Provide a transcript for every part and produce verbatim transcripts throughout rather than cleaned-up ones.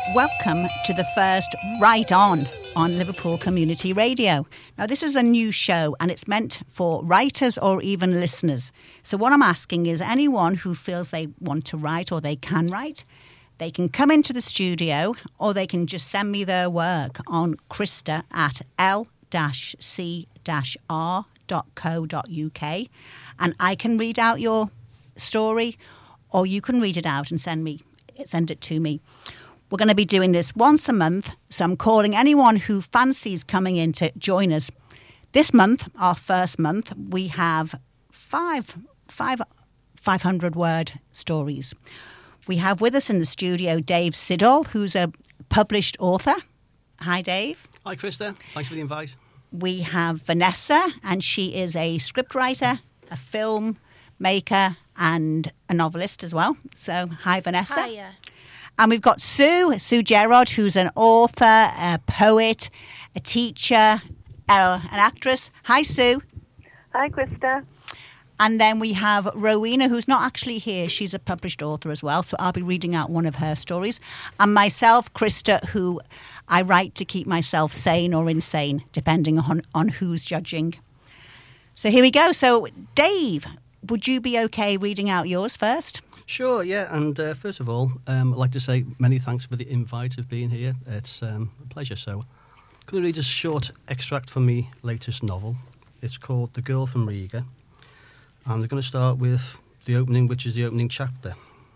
Welcome to the first Right On on Liverpool Community Radio. Now, this is a new show and it's meant for writers or even listeners. So what I'm asking is anyone who feels they want to write or they can write, they can come into the studio or they can just send me their work on Krista at l c r dot co dot uk and I can read out your story or you can read it out and send me send it to me. We're going to be doing this once a month, so I'm calling anyone who fancies coming in to join us. This month, our first month, we have five, five, five hundred word stories. We have with us in the studio Dave Siddall, who's a published author. Hi, Dave. Hi, Krista. Thanks for the invite. We have Vanessa, and she is a scriptwriter, a film maker, and a novelist as well. So, hi, Vanessa. Hiya. And we've got Sue, Sue Gerard, who's an author, a poet, a teacher, uh, an actress. Hi, Sue. Hi, Krista. And then we have Rowena, who's not actually here. She's a published author as well, so I'll be reading out one of her stories. And myself, Krista, who I write to keep myself sane or insane, depending on, on who's judging. So here we go. So, Dave, would you be okay reading out yours first? Sure, yeah. And uh, first of all, um, I'd like to say many thanks for the invite of being here. It's um, a pleasure. So, could I read a short extract from my latest novel? It's called The Girl from Riga. And we're going to start with the opening, which is the opening chapter.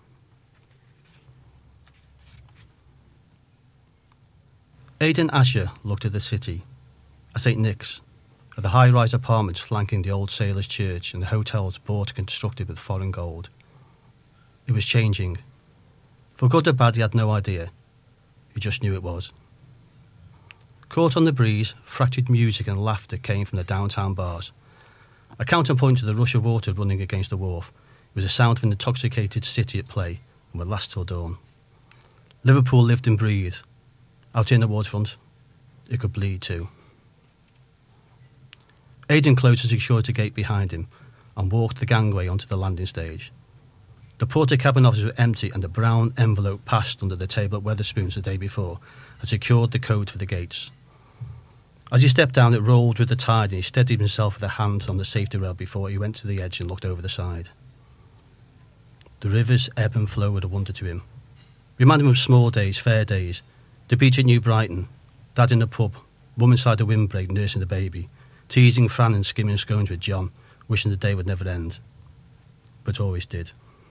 Aidan Asher looked at the city, at Saint Nick's, at the high-rise apartments flanking the old sailors' church and the hotels bought and constructed with foreign gold. It was changing. For good or bad, he had no idea. He just knew it was. Caught on the breeze, fractured music and laughter came from the downtown bars. A counterpoint to the rush of water running against the wharf, it was the sound of an intoxicated city at play and would last till dawn. Liverpool lived and breathed. Out in the waterfront, it could bleed too. Aidan closed the security gate behind him and walked the gangway onto the landing stage. The porter cabin offices were empty and a brown envelope passed under the table at Wetherspoons the day before had secured the code for the gates. As he stepped down, it rolled with the tide and he steadied himself with a hand on the safety rail before he went to the edge and looked over the side. The river's ebb and flow were a wonder to him. Reminded him of small days, fair days, the beach at New Brighton, dad in the pub, mum inside the windbreak nursing the baby, teasing Fran and skimming scones with John, wishing the day would never end. But always did.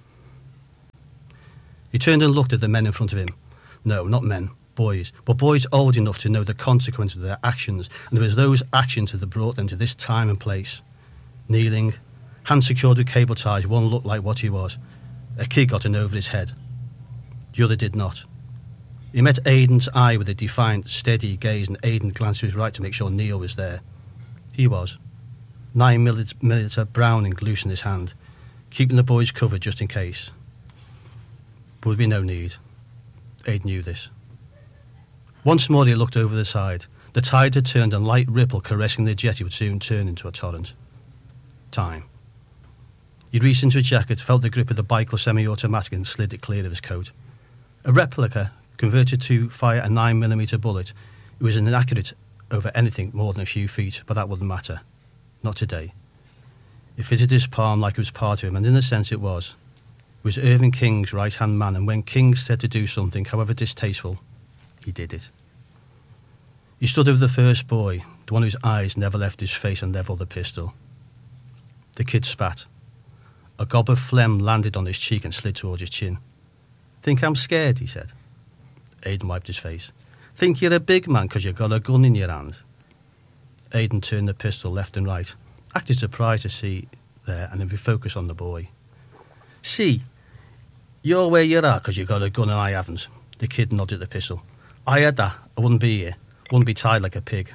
He turned and looked at the men in front of him. No, not men, boys, but boys old enough to know the consequences of their actions, and it was those actions that had brought them to this time and place. Kneeling, hands secured with cable ties, one looked like what he was. A kid got in over his head. The other did not. He met Aidan's eye with a defiant, steady gaze, and Aidan glanced to his right to make sure Neil was there. He was. Nine millimeter Browning loose in his hand, keeping the boys covered just in case. But there would be no need. Aidan knew this. Once more he looked over the side. The tide had turned and light ripple caressing the jetty would soon turn into a torrent. Time. He reached into his jacket, felt the grip of the Bicol semi-automatic and slid it clear of his coat. A replica, converted to fire a nine millimeter bullet, it was inaccurate over anything more than a few feet, but that wouldn't matter. Not today. It fitted his palm like it was part of him, and in a sense it was. It was Irving King's right-hand man, and when King said to do something, however distasteful, he did it. He stood over the first boy, the one whose eyes never left his face, and levelled the pistol. The kid spat. A gob of phlegm landed on his cheek and slid towards his chin. "Think I'm scared?" he said. Aidan wiped his face. "Think you're a big man because you've got a gun in your hand?" Aidan turned the pistol left and right, acted surprised to see there, and then refocused on the boy. "See, you're where you're at because you've got a gun and I haven't." The kid nodded at the pistol. "I had that, I wouldn't be here. Wouldn't be tied like a pig."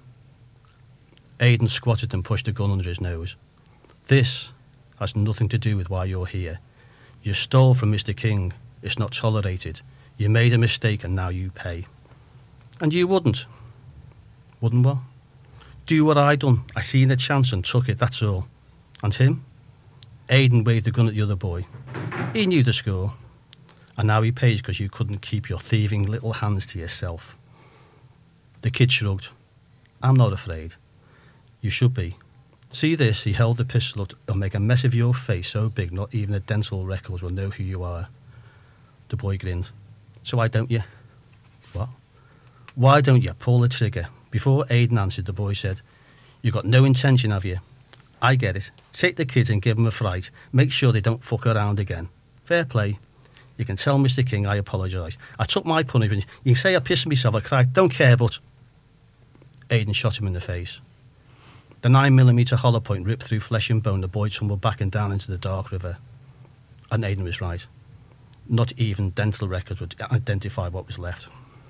Aidan squatted and pushed the gun under his nose. "This has nothing to do with why you're here. You stole from Mister King. It's not tolerated. You made a mistake and now you pay." "And you wouldn't?" "Wouldn't what?" "Do what I done. I seen a chance and took it, that's all." "And him?" Aidan waved the gun at the other boy. He knew the score. And now he pays because you couldn't keep your thieving little hands to yourself. The kid shrugged. I'm not afraid. You should be. See this? He held the pistol up. It'll make a mess of your face so big not even the dental records will know who you are. The boy grinned. So why don't you? What? Why don't you pull the trigger? Before Aidan answered, the boy said, You got no intention, have you? I get it. Take the kids and give them a fright. Make sure they don't fuck around again. Fair play. You can tell Mister King I apologise. I took my punishment. You can say I pissed myself, I cried. Don't care, but... Aidan shot him in the face. The nine millimeter hollow point ripped through flesh and bone. The boy tumbled back and down into the dark river. And Aidan was right. Not even dental records would identify what was left.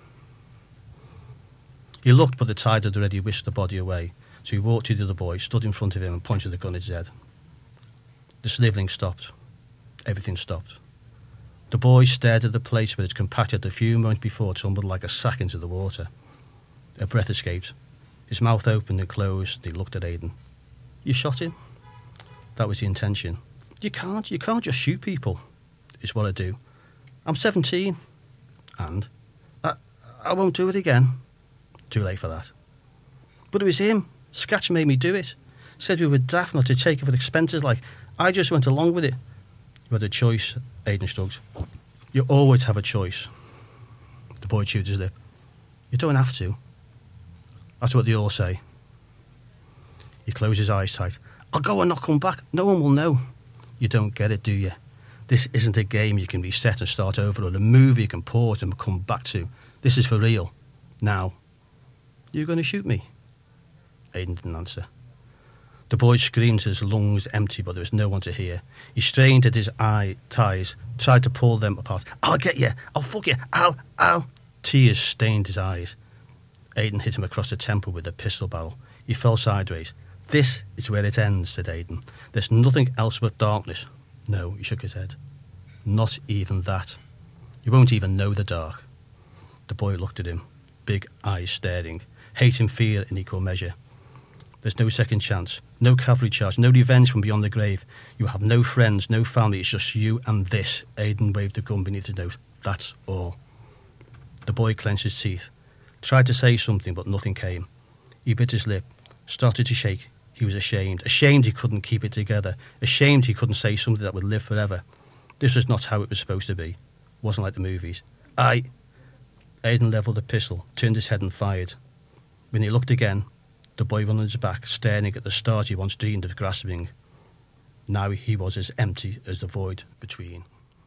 He looked, but the tide had already whisked the body away. So he walked to the other boy, stood in front of him and pointed the gun at his head. The snivelling stopped. Everything stopped. The boy stared at the place where his compatriot a few moments before tumbled like a sack into the water. A breath escaped. His mouth opened and closed. He looked at Aidan. You shot him? That was the intention. You can't. You can't just shoot people. It's what I do. I'm seventeen. And? I, I won't do it again. Too late for that. But it was him. Scatch made me do it. Said we were daft not to take it for expenses like... I just went along with it. You had a choice, Aidan shrugged. You always have a choice. The boy chewed his lip. You don't have to. That's what they all say. He closed his eyes tight. I'll go and not come back. No one will know. You don't get it, do you? This isn't a game you can reset and start over, or a movie you can pause and come back to. This is for real. Now. You're going to shoot me? Aidan didn't answer. The boy screamed till his lungs empty, but there was no one to hear. He strained at his eye ties, tried to pull them apart. I'll get you. I'll fuck you. I'll, I'll. Tears stained his eyes. Aidan hit him across the temple with a pistol barrel. He fell sideways. This is where it ends, said Aidan. There's nothing else but darkness. No, he shook his head. Not even that. You won't even know the dark. The boy looked at him, big eyes staring, hate and fear in equal measure. There's no second chance, no cavalry charge, no revenge from beyond the grave. You have no friends, no family, it's just you and this. Aidan waved the gun beneath his nose. That's all. The boy clenched his teeth, tried to say something, but nothing came. He bit his lip, started to shake. He was ashamed, ashamed he couldn't keep it together, ashamed he couldn't say something that would live forever. This was not how it was supposed to be. It wasn't like the movies. I... Aidan levelled the pistol, turned his head and fired. When he looked again, the boy went on his back, staring at the stars he once dreamed of grasping. Now he was as empty as the void between.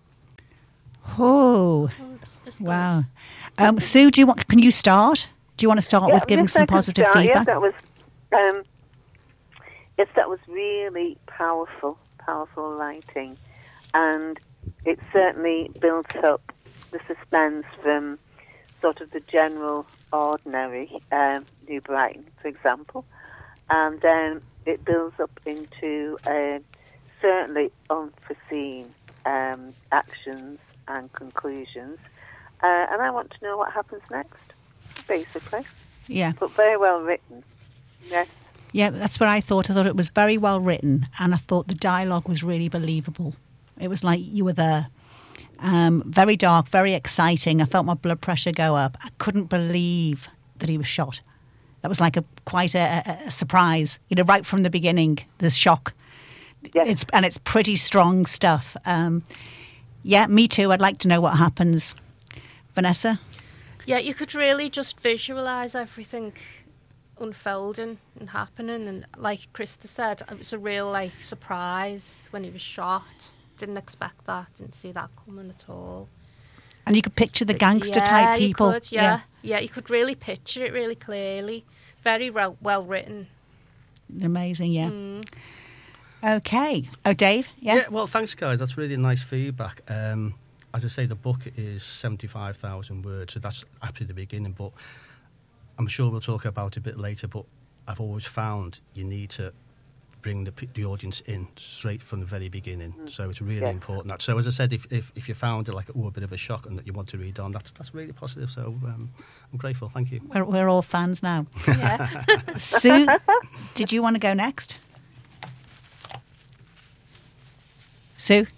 Oh, wow. Um, Sue, do you want? Can you start? Do you want to start yeah, with giving yes, some I positive start. feedback? Yes, that was. Um, yes, that was really powerful, powerful writing, and it certainly built up the suspense from sort of the general ordinary um, New Brighton, for example, and then it builds up into uh, certainly unforeseen um, actions and conclusions, uh, and I want to know what happens next, basically. Yeah. But very well written. Yes. Yeah, that's what I thought. I thought it was very well written, and I thought the dialogue was really believable. It was like you were there. Um, very dark, very exciting. I felt my blood pressure go up. I couldn't believe that he was shot. That was like a quite a, a, a surprise. You know, right from the beginning, there's shock. Yes. It's and it's pretty strong stuff. Um, yeah, me too. I'd like to know what happens. Vanessa? Yeah, you could really just visualise everything unfolding and happening, and like Krista said, it was a real like surprise when he was shot. Didn't expect that, didn't see that coming at all. And you could picture the gangster yeah, type people. You could, yeah. yeah, yeah, you could really picture it really clearly. Very well, well written. Amazing, yeah. Mm. Okay. Oh, Dave? Yeah? Yeah, well, thanks, guys. That's really nice feedback. Um, as I say, the book is seventy-five thousand words, so that's up to the beginning, but I'm sure we'll talk about it a bit later, but I've always found you need to bring the, the audience in straight from the very beginning. Mm. So it's really yes. important. That. So as I said, if, if if you found it like oh, a bit of a shock and that you want to read on, that's that's really positive. So um, I'm grateful. Thank you. We're, we're all fans now. Yeah. Sue, did you want to go next? Sue?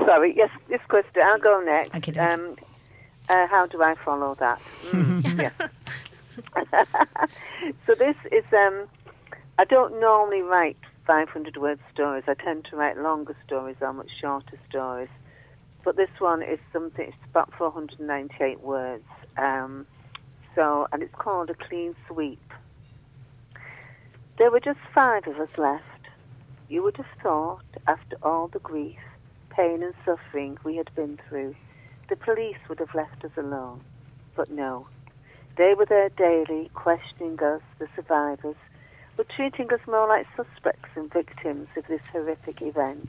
sorry. Yes, yes, Krista, I'll go next. Okay, um, uh, how do I follow that? Mm, yeah. So this is, um, I don't normally write five hundred word stories. I tend to write longer stories or much shorter stories. But this one is something, it's about four hundred ninety-eight words. Um, so, and it's called A Clean Sweep. There were just five of us left. You would have thought, after all the grief, pain and suffering we had been through, the police would have left us alone. But no. They were there daily, questioning us, the survivors, but treating us more like suspects and victims of this horrific event.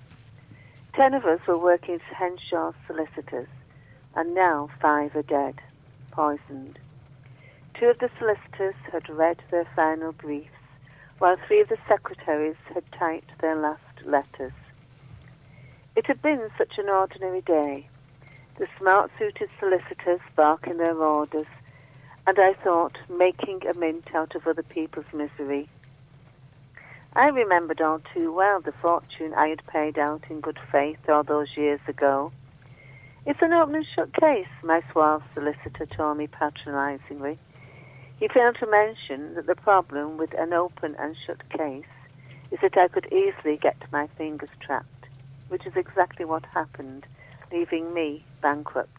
Ten of us were working as Henshaw solicitors, and now five are dead, poisoned. Two of the solicitors had read their final briefs, while three of the secretaries had typed their last letters. It had been such an ordinary day, the smart-suited solicitors barking their orders, and I thought, making a mint out of other people's misery. I remembered all too well the fortune I had paid out in good faith all those years ago. It's an open and shut case, my suave solicitor told me patronisingly. He failed to mention that the problem with an open and shut case is that I could easily get my fingers trapped, which is exactly what happened, leaving me bankrupt.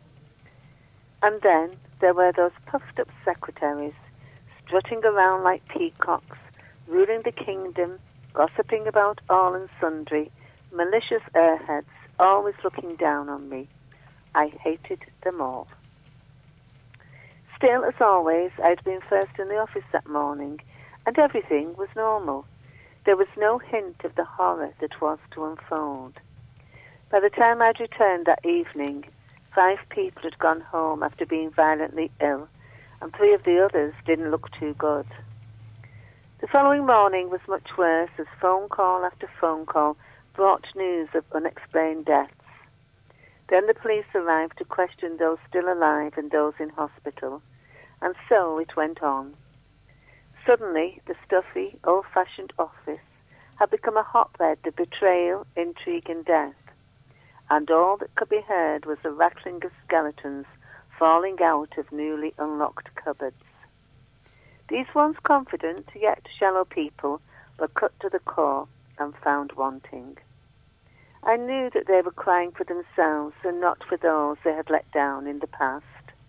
And then there were those puffed-up secretaries, strutting around like peacocks, ruling the kingdom, gossiping about all and sundry, malicious airheads, always looking down on me. I hated them all. Still, as always, I'd been first in the office that morning, and everything was normal. There was no hint of the horror that was to unfold. By the time I'd returned that evening, five people had gone home after being violently ill, and three of the others didn't look too good. The following morning was much worse, as phone call after phone call brought news of unexplained deaths. Then the police arrived to question those still alive and those in hospital, and so it went on. Suddenly, the stuffy, old-fashioned office had become a hotbed of betrayal, intrigue, and death, and all that could be heard was the rattling of skeletons falling out of newly unlocked cupboards. These once confident, yet shallow people were cut to the core and found wanting. I knew that they were crying for themselves and not for those they had let down in the past.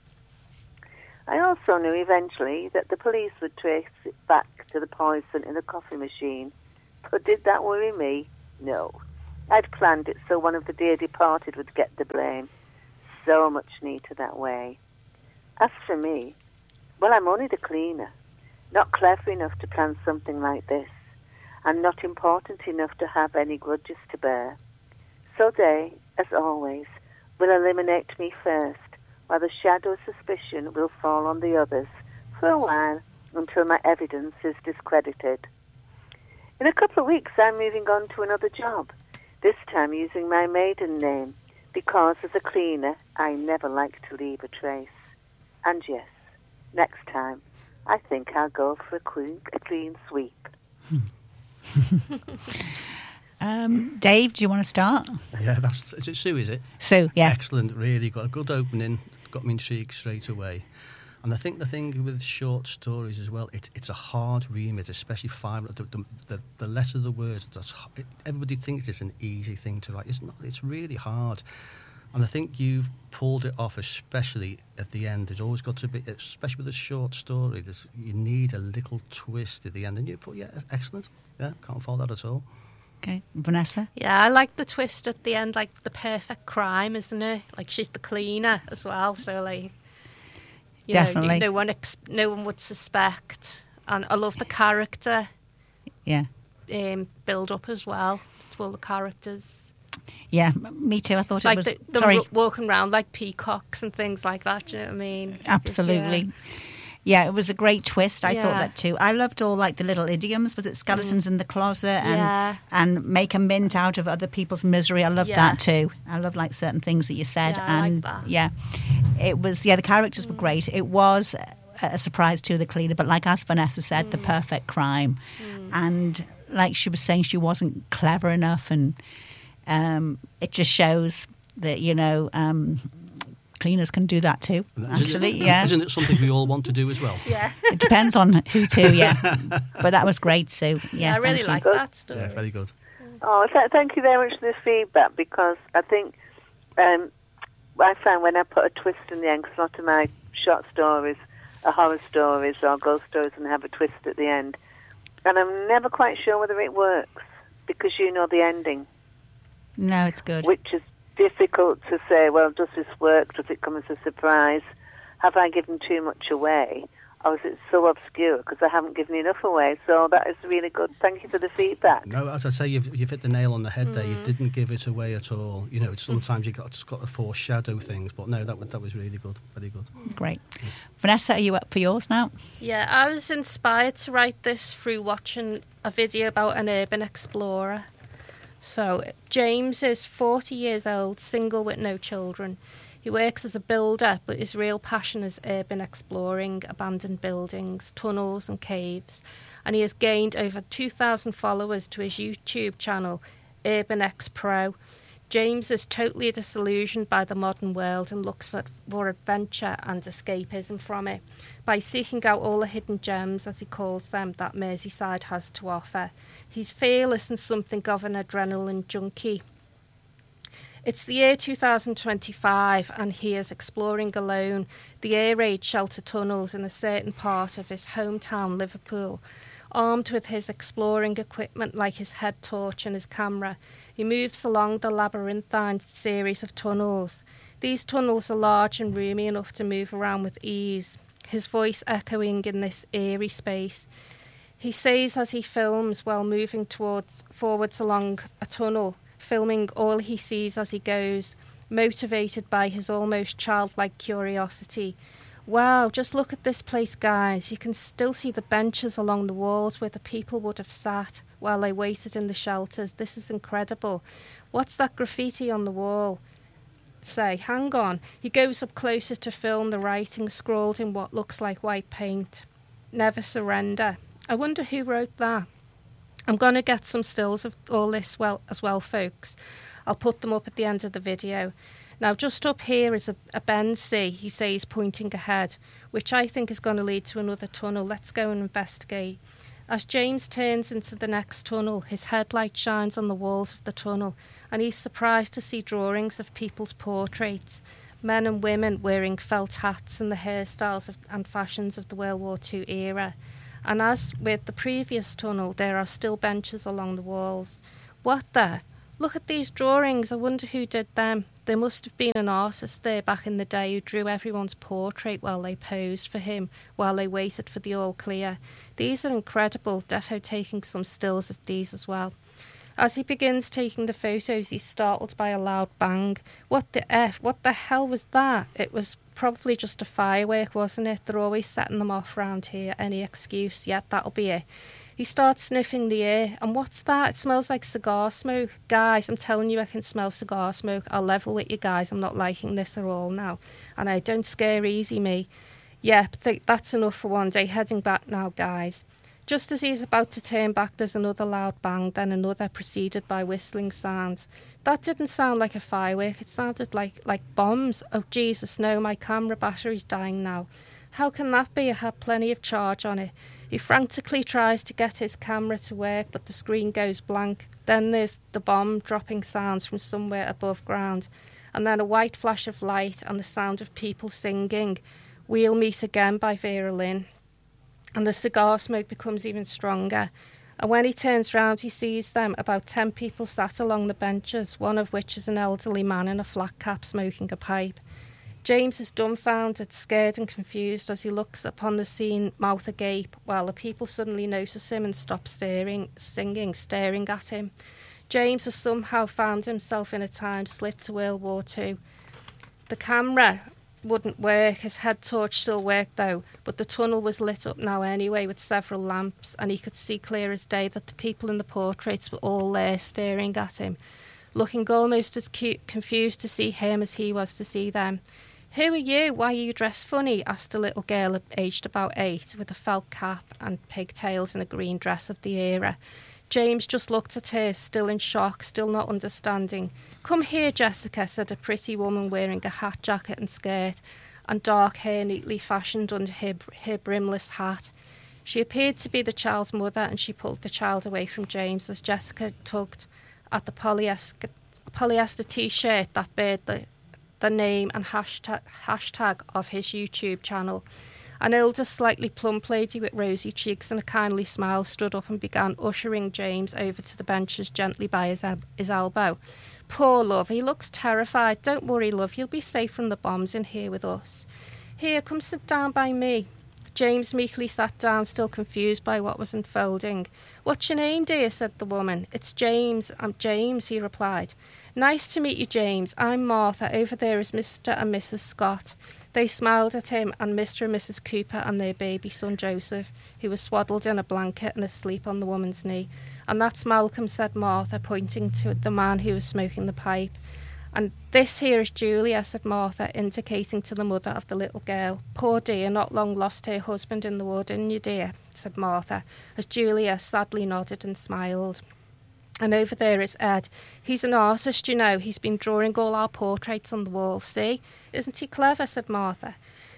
I also knew eventually that the police would trace it back to the poison in the coffee machine. But did that worry me? No. I'd planned it so one of the dear departed would get the blame. So much neater that way. As for me, well, I'm only the cleaner. Not clever enough to plan something like this, and not important enough to have any grudges to bear. So they, as always, will eliminate me first, while the shadow of suspicion will fall on the others for a while until my evidence is discredited. In a couple of weeks, I'm moving on to another job, this time using my maiden name, because as a cleaner, I never like to leave a trace. And yes, next time, I think I'll go for a clean, a clean sweep. um, Dave, do you want to start? Yeah, that's is it Sue, is it? Sue, yeah. Excellent, really got a good opening, got me intrigued straight away. And I think the thing with short stories as well, it, it's a hard remit, especially five. The, the, the, the less of the words, that's, it, everybody thinks it's an easy thing to write. It's not. It's really hard. And I think you've pulled it off, especially at the end. There's always got to be, especially with a short story, there's, you need a little twist at the end. And you put, yeah, excellent. Yeah, can't fault that at all. Okay, Vanessa? Yeah, I like the twist at the end, like the perfect crime, isn't it? Like she's the cleaner as well, so like, you Definitely. know, no one, ex- no one would suspect. And I love the character. Yeah. Um, build up as well to all the characters. Yeah, me too. I thought like it was... the, them sorry. r- walking around like peacocks and things like that, do you know what I mean? Absolutely. Yeah. Yeah, it was a great twist. I Yeah. thought that too. I loved all like the little idioms. Was it skeletons mm. in the closet and Yeah. and make a mint out of other people's misery? I loved Yeah. that too. I love like certain things that you said. Yeah, I like and that. yeah, it was, yeah, the characters mm. were great. It was a, a surprise to the cleaner, but like as Vanessa said, mm. the perfect crime. Mm. And like she was saying, she wasn't clever enough, and Um, it just shows that, you know, um, cleaners can do that too, actually. Isn't it, yeah. Isn't it something we all want to do as well? Yeah. It depends on who to, yeah. But that was great, Sue. Yeah, Yeah, I really thank like you. that story. Yeah, very good. Oh, th- thank you very much for the feedback, because I think um, I found when I put a twist in the end, because a lot of my short stories are horror stories or ghost stories and have a twist at the end, and I'm never quite sure whether it works, because you know the ending, No, it's good. which is difficult to say, well, does this work? Does it come as a surprise? Have I given too much away? Or is it so obscure because I haven't given enough away? So that is really good. Thank you for the feedback. No, as I say, you've, you've hit the nail on the head there. You didn't give it away at all. You know, it's sometimes you got just got to foreshadow things, but no, that was that was really good, very good. Great. Vanessa, are you up for yours now? Yeah, I was inspired to write this through watching a video about an urban explorer. So, James is forty years old, single with no children. He works as a builder, but his real passion is urban exploring, abandoned buildings, tunnels and caves. And he has gained over two thousand followers to his YouTube channel, Urban X Pro. James is totally disillusioned by the modern world and looks for, for adventure and escapism from it by seeking out all the hidden gems, as he calls them, that Merseyside has to offer. He's fearless and something of an adrenaline junkie. It's the year two thousand twenty-five and he is exploring alone the air raid shelter tunnels in a certain part of his hometown, Liverpool. Armed with his exploring equipment like his head torch and his camera, he moves along the labyrinthine series of tunnels. These tunnels are large and roomy enough to move around with ease, his voice echoing in this eerie space. He says as he films while moving towards forwards along a tunnel, filming all he sees as he goes, motivated by his almost childlike curiosity. Wow, just look at this place, guys. You can still see the benches along the walls where the people would have sat while they waited in the shelters. This is incredible. What's that graffiti on the wall? Say, hang on. He goes up closer to film the writing scrawled in what looks like white paint. Never surrender. I wonder who wrote that. I'm going to get some stills of all this well as well, folks. I'll put them up at the end of the video. Now, just up here is a, a bend, see, he says, pointing ahead, which I think is going to lead to another tunnel. Let's go and investigate. As James turns into the next tunnel, his headlight shines on the walls of the tunnel, and he's surprised to see drawings of people's portraits, men and women wearing felt hats and the hairstyles of, and fashions of the World War Two era. And as with the previous tunnel, there are still benches along the walls. What the? Look at these drawings. I wonder who did them. There must have been an artist there back in the day who drew everyone's portrait while they posed for him, while they waited for the all clear. These are incredible. Defo taking some stills of these as well. As he begins taking the photos, he's startled by a loud bang. What the F? What the hell was that? It was probably just a firework, wasn't it? They're always setting them off round here. Any excuse? Yeah, that'll be it. He starts sniffing the air. And what's that? It smells like cigar smoke. Guys, I'm telling you I can smell cigar smoke. I'll level with you guys. I'm not liking this at all now. And I don't scare easy, me. Yeah, th- that's enough for one day. Heading back now, guys. Just as he's about to turn back, there's another loud bang, then another, preceded by whistling sounds. That didn't sound like a firework. It sounded like, like bombs. Oh, Jesus, no, my camera battery's dying now. How can that be? I had plenty of charge on it. He frantically tries to get his camera to work, but the screen goes blank. Then there's the bomb dropping sounds from somewhere above ground, and then a white flash of light and the sound of people singing We'll Meet Again by Vera Lynn. And the cigar smoke becomes even stronger. And when he turns round, he sees them, about ten people sat along the benches, one of which is an elderly man in a flat cap smoking a pipe. James is dumbfounded, scared and confused as he looks upon the scene, mouth agape, while the people suddenly notice him and stop staring, singing, staring at him. James has somehow found himself in a time slip to World War Two. The camera wouldn't work. His head torch still worked though, but the tunnel was lit up now anyway with several lamps, and he could see clear as day that the people in the portraits were all there staring at him, looking almost as cute, confused to see him as he was to see them. Who are you? Why are you dressed funny? Asked a little girl aged about eight with a felt cap and pigtails and a green dress of the era. James just looked at her, still in shock, still not understanding. "Come here, Jessica," said a pretty woman wearing a hat jacket and skirt, and dark hair neatly fashioned under her, her brimless hat. She appeared to be the child's mother, and she pulled the child away from James as Jessica tugged at the polyester, polyester t-shirt that bared the, the name and hashtag, hashtag of his YouTube channel. An older, slightly plump lady with rosy cheeks and a kindly smile stood up and began ushering James over to the benches gently by his, el- his elbow. "Poor love, he looks terrified. Don't worry, love, you'll be safe from the bombs in here with us. Here, come sit down by me." James meekly sat down, still confused by what was unfolding. "What's your name, dear?" said the woman. "It's James. I'm James," he replied. "Nice to meet you, James. I'm Martha. Over there is Mister and Missus Scott." They smiled at him, and Mister and Missus Cooper and their baby son Joseph, who was swaddled in a blanket and asleep on the woman's knee. "And that's Malcolm," said Martha, pointing to the man who was smoking the pipe. "And this here is Julia," said Martha, indicating to the mother of the little girl. "Poor dear, not long lost her husband in the war, didn't you, dear?" said Martha, as Julia sadly nodded and smiled. "And over there is Ed. He's an artist, you know. He's been drawing all our portraits on the wall. See? Isn't he clever?" said Martha.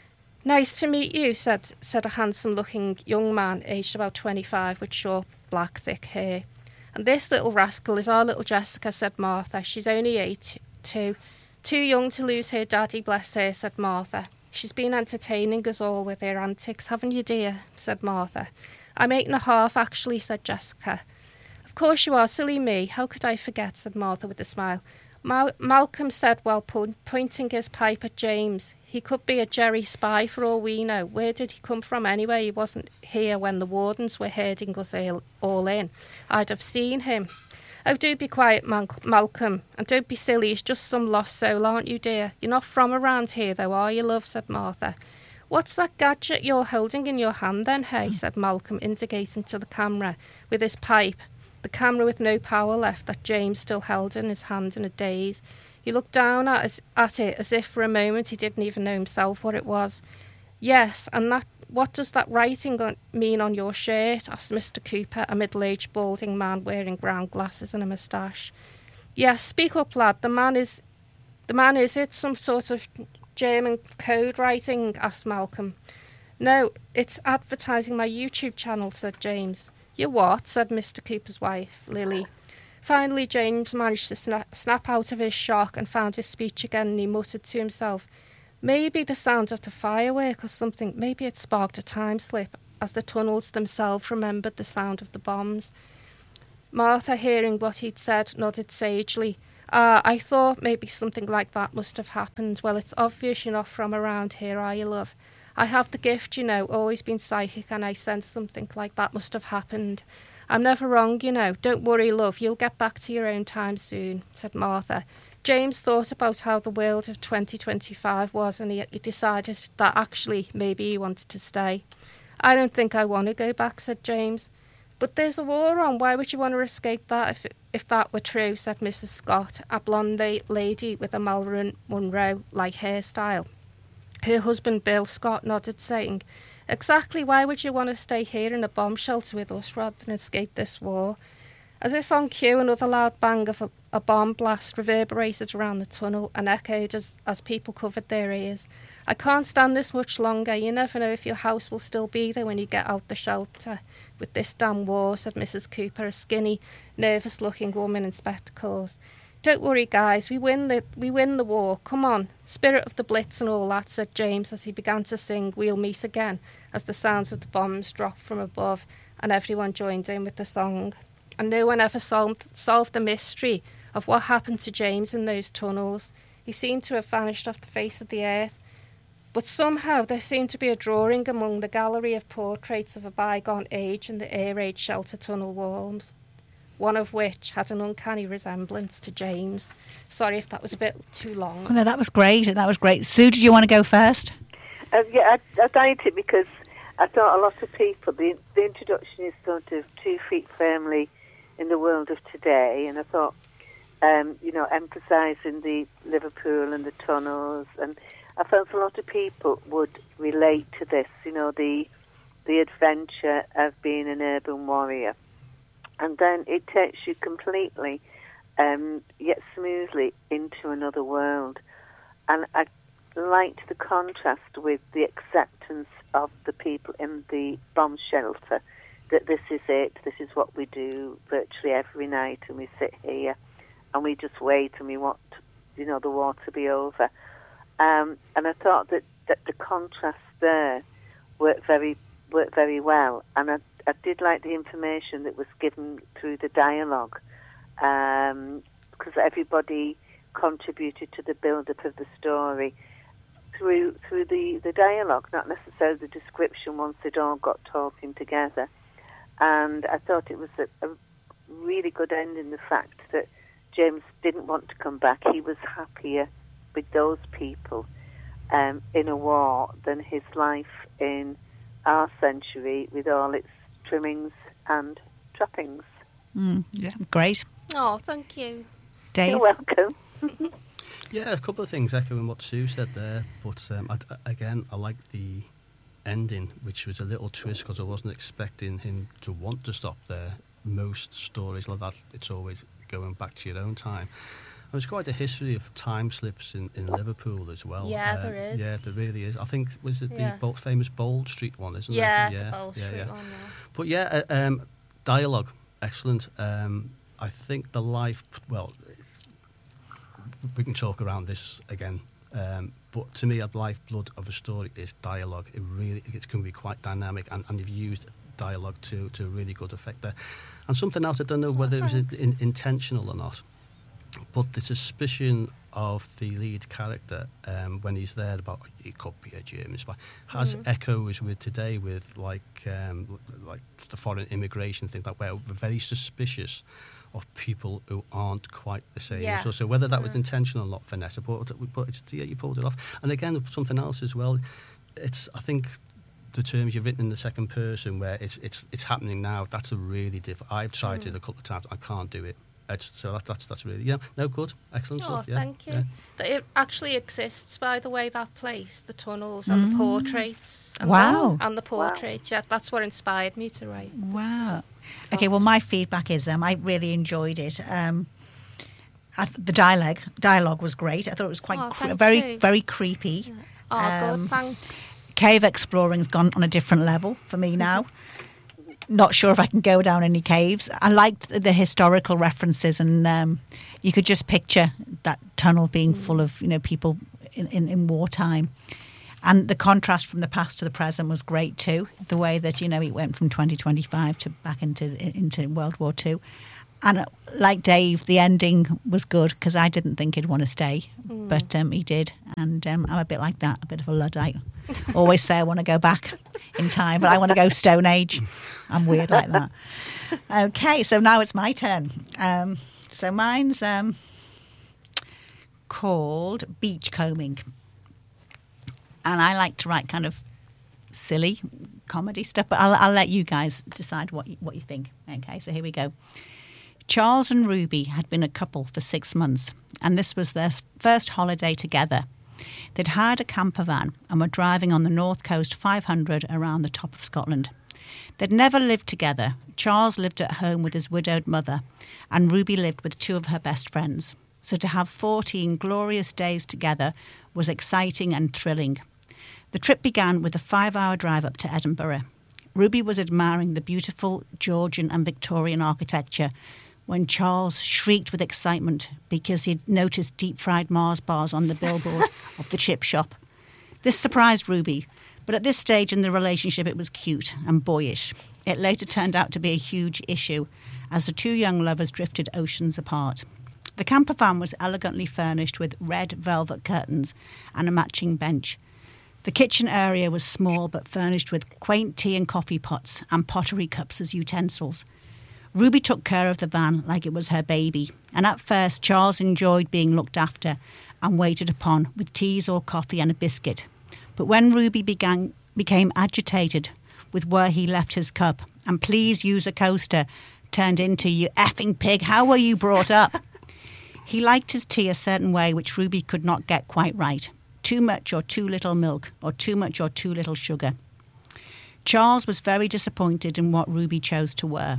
"Nice to meet you," said, said a handsome-looking young man, aged about twenty-five, with short, black, thick hair. "And this little rascal is our little Jessica," said Martha. "She's only eight, too. Too young to lose her daddy, bless her," said Martha. "She's been entertaining us all with her antics, haven't you, dear?" said Martha. "I'm eight and a half, actually," said Jessica. "Of course you are, silly me. How could I forget?" said Martha with a smile. Mal- Malcolm said while po- pointing his pipe at James. "He could be a Jerry spy for all we know. Where did he come from anyway? He wasn't here when the wardens were herding us all in. I'd have seen him." "Oh, do be quiet, Mal- Malcolm, and don't be silly. He's just some lost soul, aren't you, dear? You're not from around here, though, are you, love?" said Martha. "What's that gadget you're holding in your hand, then, hey?" said Malcolm, indicating to the camera with his pipe, the camera with no power left, that James still held in his hand in a daze. He looked down at, us, at it as if for a moment he didn't even know himself what it was. "Yes, and that what does that writing on, mean on your shirt?" asked Mister Cooper, a middle-aged balding man wearing round glasses and a moustache. "Yes, speak up, lad. The man is... The man is it some sort of German code writing?" asked Malcolm. "No, it's advertising my YouTube channel," said James. "You what?" said Mister Cooper's wife, Lily. Finally, James managed to snap, snap out of his shock and found his speech again, and he muttered to himself, "Maybe the sound of the firework or something. Maybe it sparked a time slip," as the tunnels themselves remembered the sound of the bombs. Martha, hearing what he'd said, nodded sagely. "Ah, I thought maybe something like that must have happened. Well, it's obvious you're not from around here, are you, love? I have the gift, you know, always been psychic, and I sense something like that must have happened. I'm never wrong, you know. Don't worry, love, you'll get back to your own time soon," said Martha. James thought about how the world of twenty twenty-five was, and he, he decided that actually maybe he wanted to stay. "I don't think I want to go back," said James. "But there's a war on. Why would you want to escape that if if that were true?" said Missus Scott, a blonde lady with a Marilyn Monroe-like hairstyle. Her husband, Bill Scott, nodded, saying, "Exactly. Why would you want to stay here in a bomb shelter with us rather than escape this war?" As if on cue, another loud bang of a, a bomb blast reverberated around the tunnel and echoed as, as people covered their ears. "I can't stand this much longer. You never know if your house will still be there when you get out the shelter with this damn war," said Missus Cooper, a skinny, nervous-looking woman in spectacles. "Don't worry, guys. We win the we win the war. Come on. Spirit of the Blitz and all that," said James as he began to sing "We'll Meet Again" as the sounds of the bombs dropped from above and everyone joined in with the song. And no one ever solved, solved the mystery of what happened to James in those tunnels. He seemed to have vanished off the face of the earth. But somehow there seemed to be a drawing among the gallery of portraits of a bygone age in the air-raid shelter tunnel walls, one of which had an uncanny resemblance to James. Sorry if that was a bit too long. Oh, no, that was great. That was great. Sue, did you want to go first? Uh, yeah, I, I liked it because I thought a lot of people, the, the introduction is sort of two feet firmly in the world of today, and I thought, um, you know, emphasising the Liverpool and the tunnels, and I felt a lot of people would relate to this, you know, the the adventure of being an urban warrior. and then it takes you completely, um, yet smoothly, into another world. And I liked the contrast with the acceptance of the people in the bomb shelter, that this is it, this is what we do virtually every night, and we sit here and we just wait and we want, you know, the war to be over. Um, and I thought that, that the contrast there worked very worked very well, and I, I did like the information that was given through the dialogue, um, because everybody contributed to the build-up of the story through through the, the dialogue, not necessarily the description once they'd all got talking together. And I thought it was a, a really good ending, the fact that James didn't want to come back. He was happier with those people um, in a war than his life in our century with all its trimmings and trappings. Mm, yeah, great. Oh, thank you. Dave? You're welcome. Yeah, a couple of things echoing what Sue said there, but um, I, again, I like the ending, which was a little twist because I wasn't expecting him to want to stop there. Most stories like that, it's always going back to your own time. And there's quite a history of time slips in, in Liverpool as well. Yeah, uh, there is. Yeah, there really is. I think, was it Yeah. the Bold, famous Bold Street one, isn't Yeah, it? the Yeah, Bold yeah, Street yeah. one, yeah. But yeah, uh, um, dialogue, excellent. Um, I think the life, well, we can talk around this again. Um, but to me, the lifeblood of a story is dialogue. It really, it can be quite dynamic, and, and you've used dialogue to, to a really good effect there. And something else, I don't know whether it was in, in, intentional or not, but the suspicion of the lead character um, when he's there about he could be a German spy has Mm. echoes with today, with like um, like the foreign immigration thing, that where we're very suspicious of people who aren't quite the same. Yeah. So, so whether that was Mm. intentional or not, Vanessa, but, but it's, yeah, you pulled it off. And again, something else as well. It's I think the terms you've written in the second person, where it's it's it's happening now. That's a really difficult. I've tried Mm. it a couple of times. I can't do it. It's, so that, that's that's really yeah. No, good, excellent Oh, stuff. Yeah, thank you. yeah. That it actually exists, by the way, that place, the tunnels and Mm. the portraits. And Wow. The, and the portraits, yeah, that's what inspired me to write. Wow. Okay, well, my feedback is um, I really enjoyed it. Um, I th- the dialogue dialogue was great. I thought it was quite Oh, cre- thank very you. very creepy. Oh, Um, good, thanks. Cave exploring's gone on a different level for me now. Not sure if I can go down any caves. I liked the historical references, and um, you could just picture that tunnel being full of, you know, people in, in, in wartime. And the contrast from the past to the present was great too. The way that, you know, it went from twenty twenty-five to back into into World War Two. And uh, like Dave, the ending was good because I didn't think he'd want to stay, Mm. but um, he did. And um, I'm a bit like that, a bit of a Luddite. Always say I want to go back in time, but I want to go Stone Age. I'm weird like that. Okay, so now it's my turn. Um, so mine's um, called Beachcombing. And I like to write kind of silly comedy stuff, but I'll, I'll let you guys decide what you, what you think. Okay, so here we go. Charles and Ruby had been a couple for six months, and this was their first holiday together. They'd hired a camper van and were driving on the North Coast five hundred around the top of Scotland. They'd never lived together. Charles lived at home with his widowed mother, and Ruby lived with two of her best friends. So to have fourteen glorious days together was exciting and thrilling. The trip began with a five-hour drive up to Edinburgh. Ruby was admiring the beautiful Georgian and Victorian architecture when Charles shrieked with excitement because he'd noticed deep-fried Mars bars on the billboard of the chip shop. This surprised Ruby, but at this stage in the relationship it was cute and boyish. It later turned out to be a huge issue as the two young lovers drifted oceans apart. The camper van was elegantly furnished with red velvet curtains and a matching bench. The kitchen area was small but furnished with quaint tea and coffee pots and pottery cups as utensils. Ruby took care of the van like it was her baby, and at first Charles enjoyed being looked after and waited upon with teas or coffee and a biscuit. But when Ruby began, became agitated with where he left his cup, and please use a coaster turned into you effing pig, how were you brought up? He liked his tea a certain way which Ruby could not get quite right. Too much or too little milk, or too much or too little sugar. Charles was very disappointed in what Ruby chose to wear.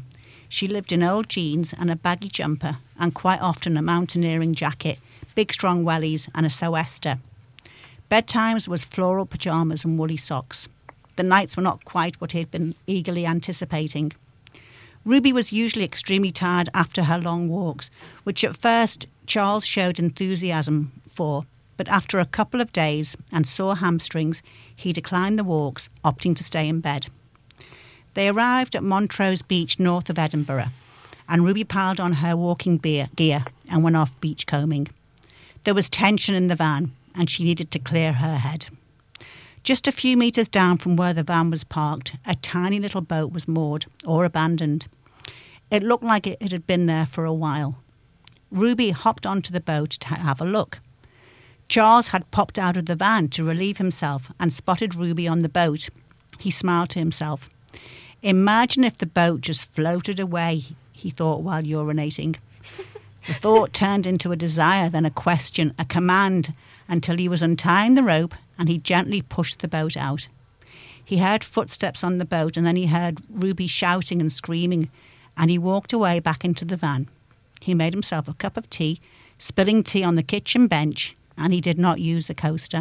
She lived in old jeans and a baggy jumper, and quite often a mountaineering jacket, big strong wellies, and a sou'wester. Bedtimes was floral pyjamas and woolly socks. The nights were not quite what he had been eagerly anticipating. Ruby was usually extremely tired after her long walks, which at first Charles showed enthusiasm for, but after a couple of days and sore hamstrings, he declined the walks, opting to stay in bed. They arrived at Montrose Beach north of Edinburgh, and Ruby piled on her walking beer, gear and went off beachcombing. There was tension in the van, and she needed to clear her head. Just a few metres down from where the van was parked, a tiny little boat was moored or abandoned. It looked like it had been there for a while. Ruby hopped onto the boat to have a look. Charles had popped out of the van to relieve himself and spotted Ruby on the boat. He smiled to himself. Imagine if the boat just floated away, he thought while urinating. The thought turned into a desire, then a question, a command, until he was untying the rope and he gently pushed the boat out. He heard footsteps on the boat, and then he heard Ruby shouting and screaming, and he walked away back into the van. He made himself a cup of tea, spilling tea on the kitchen bench, and he did not use a coaster.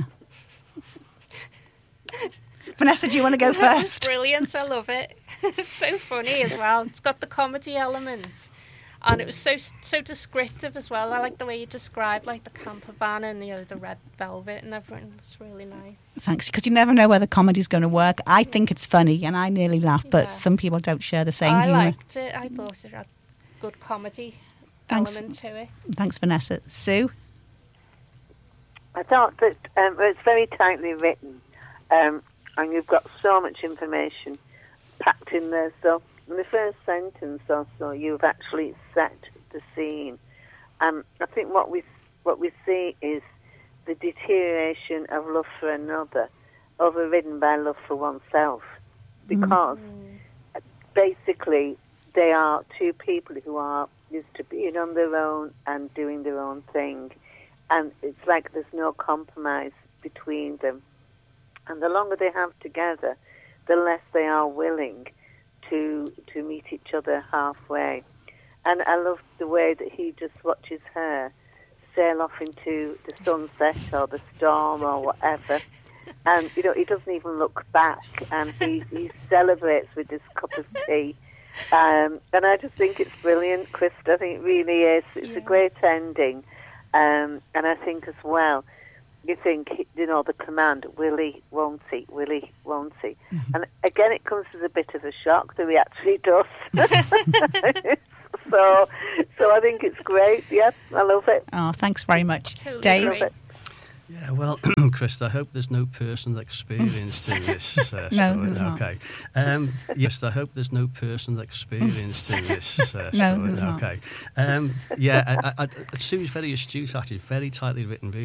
Vanessa, do you want to go That was first? brilliant. I love it. It's so funny as well. It's got the comedy element. And it was so so descriptive as well. I like the way you described like the camper van and, you know, the red velvet and everything. It's really nice. Thanks, because you never know whether comedy's going to work. I think it's funny, and I nearly laugh, but Yeah. some people don't share the same I humour. liked it. I thought it had good comedy Thanks. element to it. Thanks, Vanessa. Sue? I thought that um, it's very tightly written, um, and you've got so much information packed in there. So in the first sentence or so, you've actually set the scene. Um, I think what we what we see is the deterioration of love for another, overridden by love for oneself, because Mm. basically they are two people who are used to being on their own and doing their own thing. And it's like there's no compromise between them. And the longer they have together, the less they are willing to to meet each other halfway. And I love the way that he just watches her sail off into the sunset or the storm or whatever. And, you know, he doesn't even look back, and he, he celebrates with this cup of tea. Um, and I just think it's brilliant, Krista. I think it really is. It's Yeah. a great ending. Um, and I think as well, you think, you know, the command, will he, won't he, will he, won't he? Mm-hmm. And again, it comes as a bit of a shock that he actually does. so, so I think it's great. Yeah, I love it. Oh, thanks very much. Totally Dave? agree. Yeah, well, Chris, I hope there's no personal experience to this uh, No, story. there's not. Okay. Um, yes, I hope there's no personal experience to this uh, No, story. there's not. Okay. Um, yeah, I, I, I, Sue's very astute, actually, very tightly written. Really